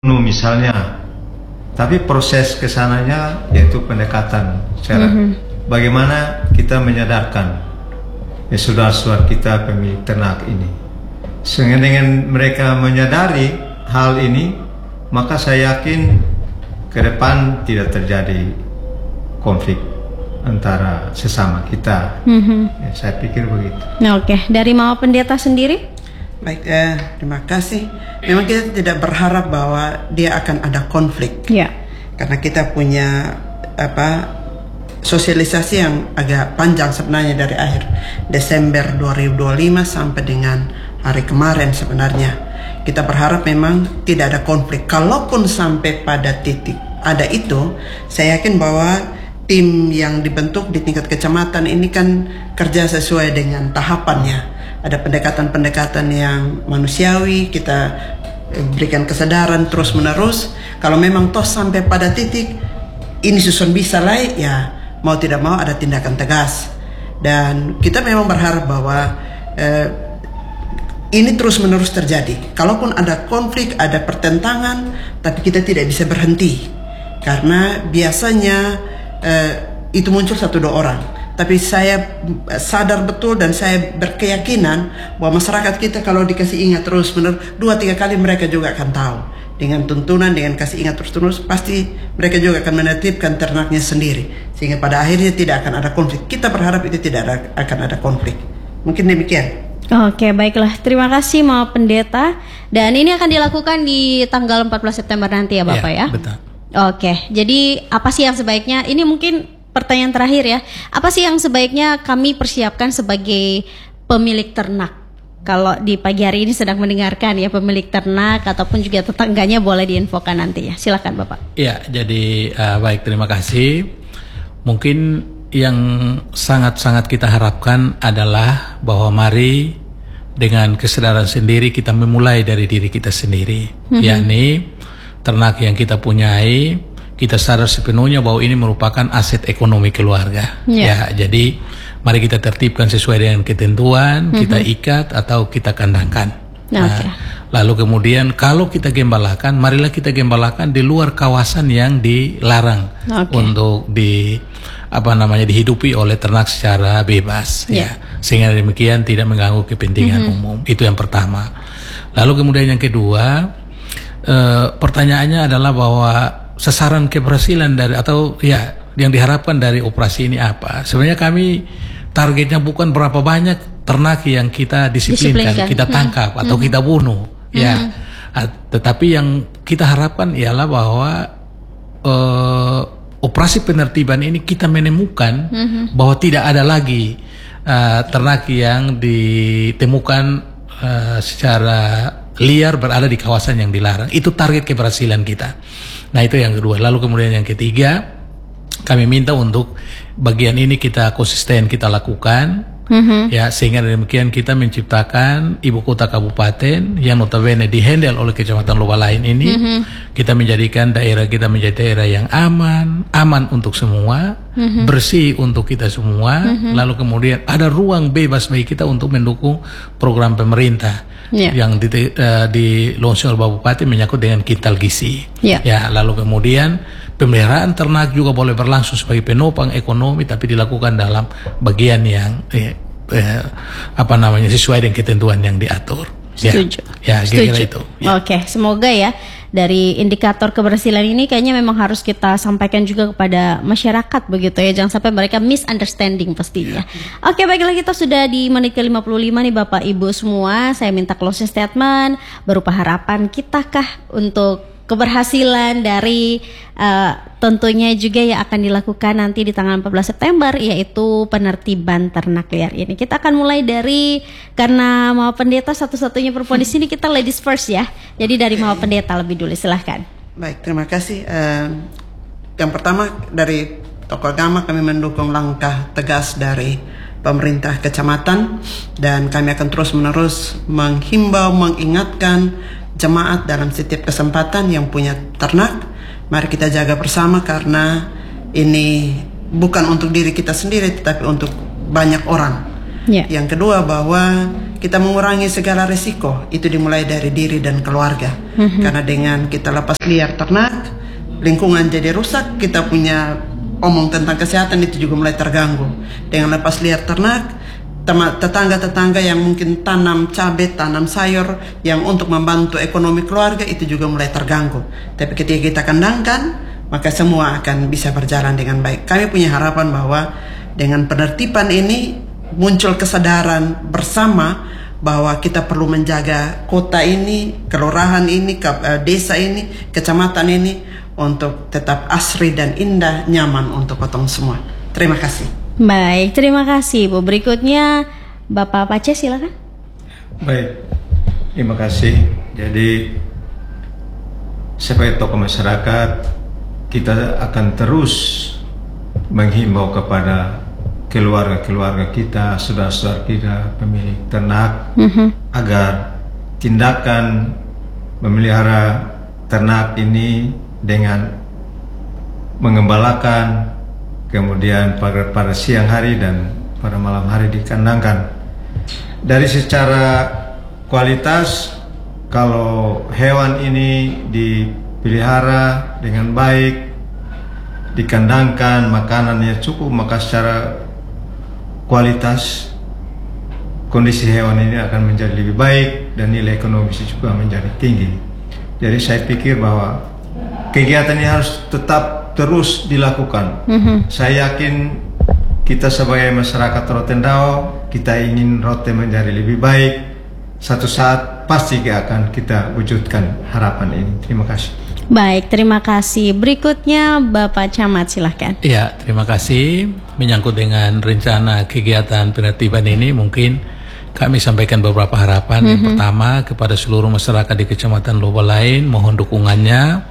misalnya, tapi proses kesananya yaitu pendekatan secara bagaimana kita menyadarkan saudara-saudara kita pemilik ternak ini. Sehingga dengan mereka menyadari hal ini, maka saya yakin ke depan tidak terjadi konflik antara sesama kita. Saya pikir begitu. Oke, dari Mama Pendeta sendiri? Baik, terima kasih. Memang kita tidak berharap bahwa dia akan ada konflik. Ya. Karena kita punya sosialisasi yang agak panjang sebenarnya dari akhir Desember 2025 sampai dengan hari kemarin sebenarnya. Kita berharap memang tidak ada konflik. Kalaupun sampai pada titik ada itu, saya yakin bahwa tim yang dibentuk di tingkat kecamatan ini kan kerja sesuai dengan tahapannya. Ada pendekatan-pendekatan yang manusiawi, kita berikan kesadaran terus menerus. Kalau memang toh sampai pada titik ini susun bisa lain, ya mau tidak mau ada tindakan tegas. Dan kita memang berharap bahwa ini terus menerus terjadi. Kalaupun ada konflik, ada pertentangan, tapi kita tidak bisa berhenti. Karena biasanya itu muncul 1-2 orang. Tapi saya sadar betul dan saya berkeyakinan bahwa masyarakat kita kalau dikasih ingat terus menerus 2-3 kali mereka juga akan tahu. Dengan tuntunan, dengan kasih ingat terus pasti mereka juga akan menertibkan ternaknya sendiri. Sehingga pada akhirnya tidak akan ada konflik. Kita berharap itu tidak akan ada konflik. Mungkin demikian. Oke, baiklah. Terima kasih Mama Pendeta. Dan ini akan dilakukan di tanggal 14 September nanti ya Bapak ya? Betul. Oke, jadi apa sih yang sebaiknya, ini mungkin pertanyaan terakhir ya, apa sih yang sebaiknya kami persiapkan sebagai pemilik ternak? Kalau di pagi hari ini sedang mendengarkan ya pemilik ternak ataupun juga tetangganya, boleh diinfokan nanti ya. Silakan Bapak. Ya, jadi baik, terima kasih. Mungkin yang sangat-sangat kita harapkan adalah bahwa mari dengan kesadaran sendiri kita memulai dari diri kita sendiri, yakni ternak yang kita punyai. Kita sadar sepenuhnya bahwa ini merupakan aset ekonomi keluarga. Ya, jadi mari kita tertibkan sesuai dengan ketentuan, kita ikat atau kita kandangkan. Lalu kemudian kalau kita gembalakan, marilah kita gembalakan di luar kawasan yang dilarang untuk dihidupi oleh ternak secara bebas. Ya, sehingga demikian tidak mengganggu kepentingan umum. Itu yang pertama. Lalu kemudian yang kedua, pertanyaannya adalah bahwa sasaran keberhasilan dari atau ya yang diharapkan dari operasi ini apa? Sebenarnya kami targetnya bukan berapa banyak ternak yang kita disiplinkan, kita tangkap atau kita bunuh, ya. Tetapi yang kita harapkan ialah bahwa operasi penertiban ini kita menemukan bahwa tidak ada lagi ternak yang ditemukan secara liar berada di kawasan yang dilarang. Itu target keberhasilan kita. Nah, itu yang kedua. Lalu kemudian yang ketiga, kami minta untuk bagian ini kita konsisten kita lakukan, ya, sehingga demikian kita menciptakan ibu kota kabupaten yang notabene dihandle oleh Kecamatan Lobalain ini. Kita menjadikan daerah kita menjadi daerah yang aman untuk semua, bersih untuk kita semua. Lalu kemudian ada ruang bebas bagi kita untuk mendukung program pemerintah. Yang di Longsor Bupati menyangkut dengan kintal gizi. Ya, lalu kemudian pemeliharaan ternak juga boleh berlangsung sebagai penopang ekonomi, tapi dilakukan dalam bagian yang sesuai dengan ketentuan yang diatur. Setuju. Ya, kira-kira itu. Oke, semoga ya dari indikator keberhasilan ini kayaknya memang harus kita sampaikan juga kepada masyarakat begitu ya, jangan sampai mereka misunderstanding pastinya. Oke, baiklah, kita sudah di menit ke-55 nih Bapak Ibu semua. Saya minta closing statement berupa harapan kita kah untuk keberhasilan dari tentunya juga yang akan dilakukan nanti di tanggal 14 September, yaitu penertiban ternak liar ini. Kita akan mulai dari, karena Mama Pendeta satu-satunya perempuan di sini, kita ladies first ya. Jadi dari Mama Pendeta lebih dulu, silahkan. Baik, terima kasih. Yang pertama, dari tokoh agama kami mendukung langkah tegas dari pemerintah kecamatan, dan kami akan terus-menerus menghimbau, mengingatkan jemaat dalam setiap kesempatan yang punya ternak, mari kita jaga bersama, karena ini bukan untuk diri kita sendiri tetapi untuk banyak orang. Yang kedua, bahwa kita mengurangi segala risiko. Itu dimulai dari diri dan keluarga. Karena dengan kita lepas liar ternak, lingkungan jadi rusak, kita punya omong tentang kesehatan itu juga mulai terganggu. Dengan lepas liar ternak, tetangga-tetangga yang mungkin tanam cabai, tanam sayur yang untuk membantu ekonomi keluarga itu juga mulai terganggu. Tapi ketika kita kandangkan, maka semua akan bisa berjalan dengan baik. Kami punya harapan bahwa dengan penertiban ini muncul kesadaran bersama bahwa kita perlu menjaga kota ini, kelurahan ini, desa ini, kecamatan ini untuk tetap asri dan indah, nyaman untuk potong semua. Terima kasih. Baik, terima kasih Bu. Berikutnya Bapak Pace, silakan. Baik, terima kasih. Jadi sebagai tokoh masyarakat, kita akan terus menghimbau kepada keluarga-keluarga kita, saudara-saudara kita, pemilik ternak, agar tindakan memelihara ternak ini dengan mengembalakan, kemudian pada siang hari dan pada malam hari dikandangkan. Dari secara kualitas, kalau hewan ini dipelihara dengan baik, dikandangkan, makanannya cukup, maka secara kualitas kondisi hewan ini akan menjadi lebih baik dan nilai ekonomis juga menjadi tinggi. Jadi saya pikir bahwa kegiatan ini harus tetap terus dilakukan. Saya yakin kita sebagai masyarakat Rotendao, kita ingin Rote menjadi lebih baik. Satu saat pasti akan kita wujudkan harapan ini. Terima kasih. Baik, terima kasih. Berikutnya Bapak Camat, silahkan. Ya, terima kasih. Menyangkut dengan rencana kegiatan penertiban ini, mungkin kami sampaikan beberapa harapan. Yang pertama, kepada seluruh masyarakat di Kecamatan Lobalain, mohon dukungannya,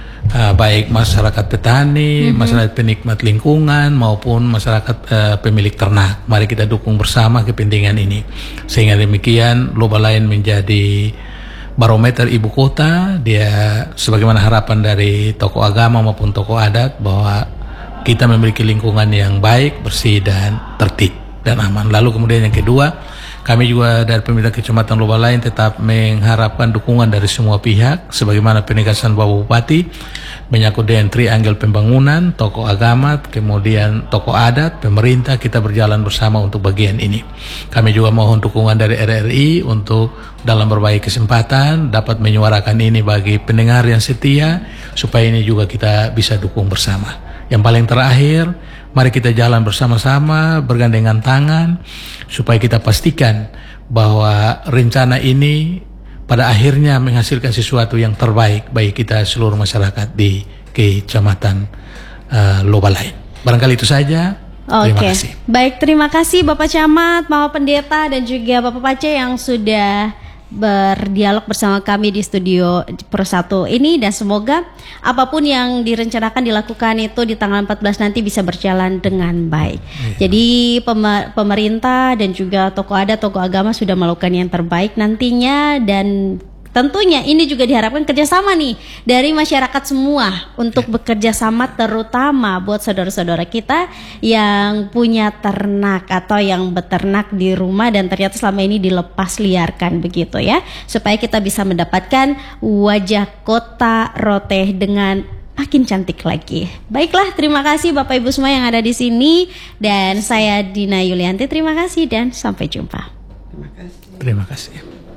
baik masyarakat petani, masyarakat penikmat lingkungan, maupun masyarakat pemilik ternak. Mari kita dukung bersama kepentingan ini, sehingga demikian Lobalain menjadi barometer ibu kota. Dia sebagaimana harapan dari tokoh agama maupun tokoh adat bahwa kita memiliki lingkungan yang baik, bersih dan tertib dan aman. Lalu kemudian yang kedua, kami juga dari pemerintah Kecamatan Lobalain tetap mengharapkan dukungan dari semua pihak sebagaimana penegasan Bapak Bupati menyangkut dengan triangle pembangunan, tokoh agama, kemudian tokoh adat, pemerintah. Kita berjalan bersama untuk bagian ini. Kami juga mohon dukungan dari RRI untuk dalam berbagai kesempatan dapat menyuarakan ini bagi pendengar yang setia, supaya ini juga kita bisa dukung bersama. Yang paling terakhir, mari kita jalan bersama-sama, bergandengan tangan, supaya kita pastikan bahwa rencana ini pada akhirnya menghasilkan sesuatu yang terbaik bagi kita seluruh masyarakat di Kecamatan Lobalain. Barangkali itu saja. Terima kasih. Baik, terima kasih Bapak Camat, Mama Pendeta, dan juga Bapak Pace yang sudah berdialog bersama kami di studio Persatu ini, dan semoga apapun yang direncanakan dilakukan itu di tanggal 14 nanti bisa berjalan dengan baik. Jadi pemerintah dan juga tokoh adat, tokoh agama sudah melakukan yang terbaik nantinya, dan tentunya ini juga diharapkan kerjasama nih dari masyarakat semua untuk bekerja sama, terutama buat saudara-saudara kita yang punya ternak atau yang beternak di rumah dan ternyata selama ini dilepas liarkan begitu ya, supaya kita bisa mendapatkan wajah kota Rote dengan makin cantik lagi. Baiklah, terima kasih Bapak Ibu semua yang ada di sini, dan saya Dina Yulianti, terima kasih dan sampai jumpa. Terima kasih. Terima kasih.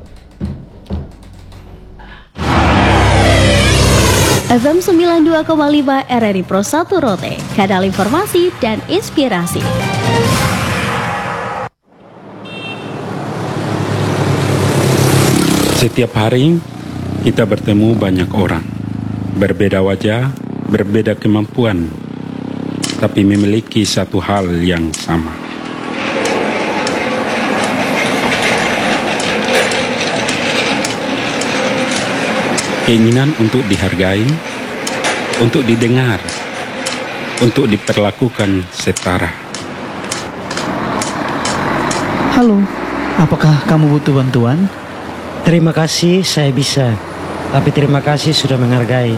FM 92,5 RRI Pro 1 Rote, kanal informasi dan inspirasi. Setiap hari kita bertemu banyak orang, berbeda wajah, berbeda kemampuan, tapi memiliki satu hal yang sama. Keinginan untuk dihargai, untuk didengar, untuk diperlakukan setara. Halo, apakah kamu butuh bantuan? Terima kasih, saya bisa. Tapi terima kasih sudah menghargai.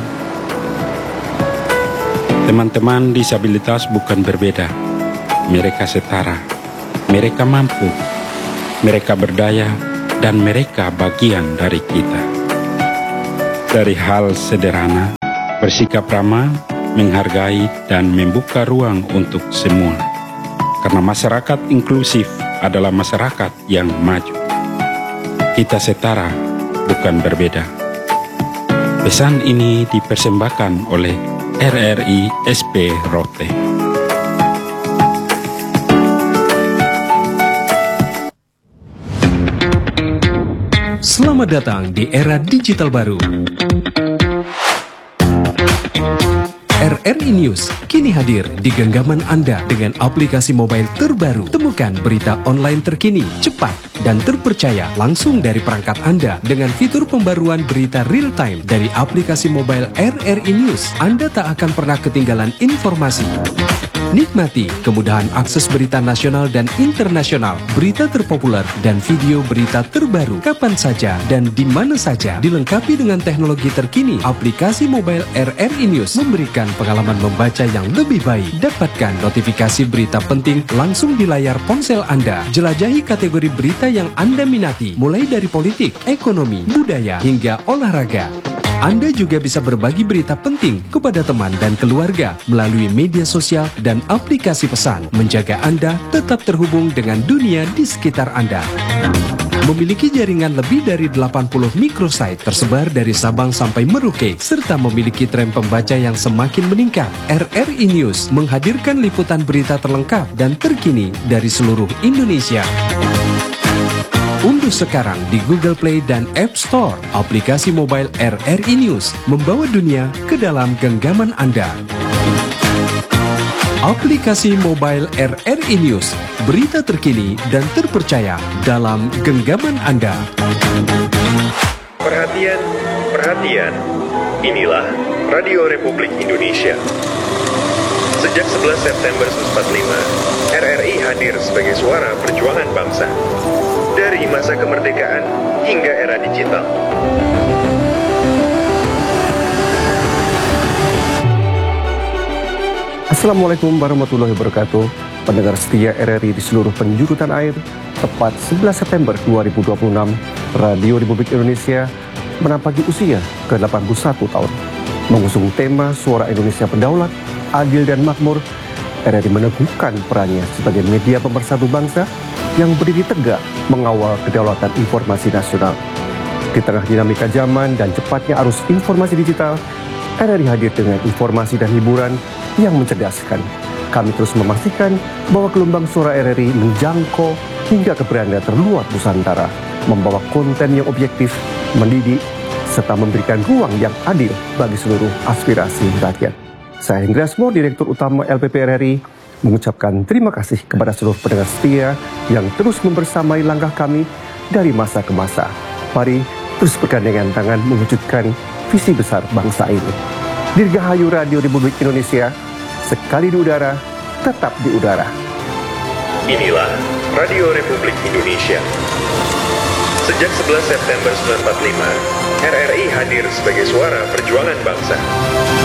Teman-teman disabilitas bukan berbeda. Mereka setara. Mereka mampu. Mereka berdaya. dan mereka bagian dari kita. Dari hal sederhana, bersikap ramah, menghargai, dan membuka ruang untuk semua. Karena masyarakat inklusif adalah masyarakat yang maju. Kita setara, bukan berbeda. Pesan ini dipersembahkan oleh RRI SP Rote. Selamat datang di era digital baru. RRI News kini hadir di genggaman Anda dengan aplikasi mobile terbaru. Temukan berita online terkini, cepat, dan terpercaya langsung dari perangkat Anda dengan fitur pembaruan berita real time dari aplikasi mobile RRI News. Anda tak akan pernah ketinggalan informasi. Nikmati kemudahan akses berita nasional dan internasional, berita terpopuler, dan video berita terbaru kapan saja dan di mana saja. Dilengkapi dengan teknologi terkini, aplikasi mobile RRI News memberikan pengalaman membaca yang lebih baik. Dapatkan notifikasi berita penting langsung di layar ponsel Anda. Jelajahi kategori berita yang Anda minati, mulai dari politik, ekonomi, budaya, hingga olahraga. Anda juga bisa berbagi berita penting kepada teman dan keluarga melalui media sosial dan aplikasi pesan, menjaga Anda tetap terhubung dengan dunia di sekitar Anda. Memiliki jaringan lebih dari 80 microsite tersebar dari Sabang sampai Merauke, serta memiliki tren pembaca yang semakin meningkat. RRI News menghadirkan liputan berita terlengkap dan terkini dari seluruh Indonesia. Unduh sekarang di Google Play dan App Store aplikasi mobile RRI News, membawa dunia ke dalam genggaman Anda. Aplikasi mobile RRI News, berita terkini dan terpercaya dalam genggaman Anda. Perhatian, perhatian, inilah Radio Republik Indonesia. Sejak 11 September 1945, RRI hadir sebagai suara perjuangan bangsa. Dari masa kemerdekaan hingga era digital. Assalamualaikum warahmatullahi wabarakatuh. Pendengar setia RRI di seluruh penjuru tanah air, tepat 11 September 2026, Radio Republik Indonesia menapaki usia ke-81 tahun. Mengusung tema Suara Indonesia Berdaulat, Adil dan Makmur, RRI meneguhkan perannya sebagai media pemersatu bangsa yang berdiri tegak mengawal kedaulatan informasi nasional. Di tengah dinamika zaman dan cepatnya arus informasi digital, RRI hadir dengan informasi dan hiburan yang mencerdaskan. Kami terus memastikan bahwa gelombang suara RRI menjangkau hingga ke beranda terluar Nusantara, membawa konten yang objektif, mendidik, serta memberikan ruang yang adil bagi seluruh aspirasi rakyat. Saya Hendra Asmo, Direktur Utama LPP RRI, mengucapkan terima kasih kepada seluruh pendengar setia yang terus membersamai langkah kami dari masa ke masa. Mari terus bergandengan tangan mewujudkan visi besar bangsa ini. Dirgahayu Radio Republik Indonesia, sekali di udara, tetap di udara. Inilah Radio Republik Indonesia. Sejak 11 September 1945, RRI hadir sebagai suara perjuangan bangsa.